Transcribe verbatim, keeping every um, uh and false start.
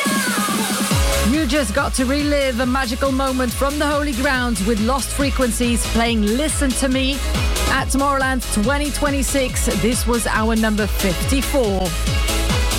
You just got to relive a magical moment from the Holy Ground with Lost Frequencies playing Listen to Me at Tomorrowland twenty twenty-six. This was our number fifty-four.